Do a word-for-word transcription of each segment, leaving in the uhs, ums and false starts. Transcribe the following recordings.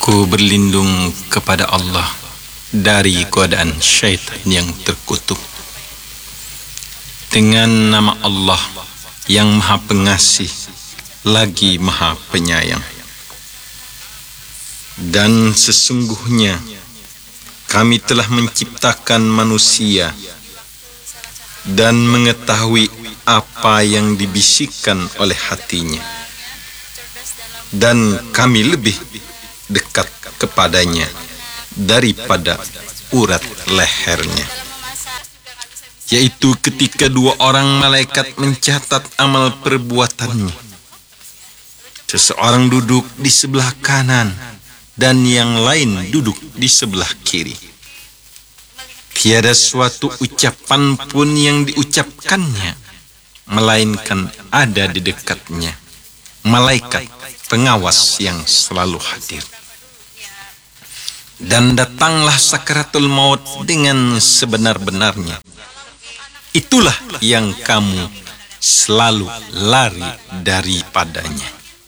Aku berlindung kepada Allah dari godaan syaitan yang terkutuk. Dengan nama Allah yang Maha Pengasih lagi Maha Penyayang. Dan sesungguhnya kami telah menciptakan manusia dan mengetahui apa yang dibisikkan oleh hatinya, dan kami lebih dekat kepadanya daripada urat lehernya, yaitu ketika dua orang malaikat mencatat amal perbuatannya. Seseorang duduk di sebelah kanan dan yang lain duduk di sebelah kiri. Tiada suatu ucapan pun yang diucapkannya, melainkan ada di dekatnya malaikat pengawas yang selalu hadir. Dan datanglah sakaratul maut dengan sebenar-benarnya. Itulah yang kamu selalu lari daripadanya.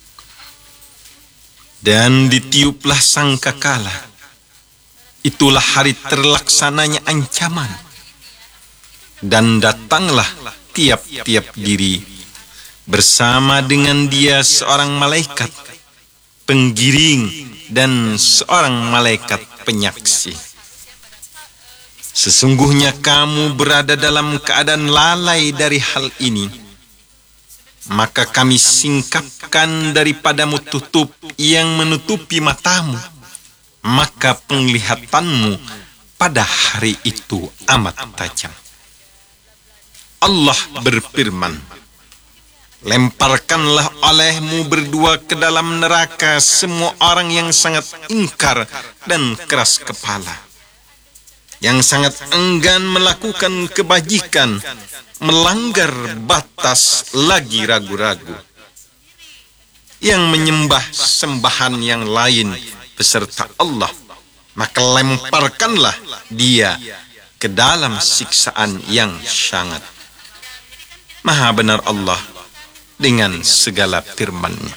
Dan ditiuplah sangkakala. Itulah hari terlaksananya ancaman. Dan datanglah tiap-tiap diri bersama dengan dia seorang malaikat penggiring dan seorang malaikat penyaksi. Sesungguhnya kamu berada dalam keadaan lalai dari hal ini, maka kami singkapkan daripadamu tutup yang menutupi matamu, maka penglihatanmu pada hari itu amat tajam. Allah berfirman, lemparkanlah olehmu berdua ke dalam neraka semua orang yang sangat ingkar dan keras kepala, yang sangat enggan melakukan kebajikan, melanggar batas lagi ragu-ragu, yang menyembah sembahan yang lain beserta Allah, maka lemparkanlah dia ke dalam siksaan yang sangat. Maha benar Allah dengan segala firman-Nya.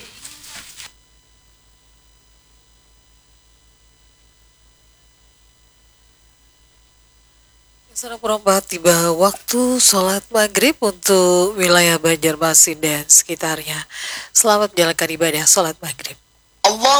Saudara, tiba waktu sholat maghrib untuk wilayah Banjarmasin dan sekitarnya. Selamat menjalankan ibadah sholat maghrib. Allah